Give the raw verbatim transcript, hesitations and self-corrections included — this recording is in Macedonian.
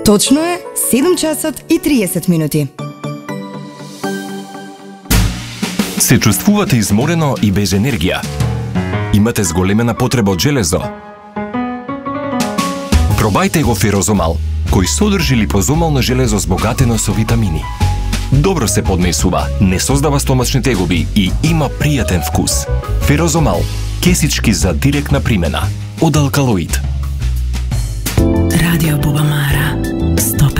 Точно е седум часот и триесет минути. Се чувствувате изморено и без енергија? Имате зголемена потреба од железо? Пробајте го Ферозомал, кој содржи липозомално железо збогатено со витамини. Добро се поднесува, не создава стомачни тегоби и има пријатен вкус. Ферозомал, кесички за директна примена, од Алкалоид. Радио Бубамара, сто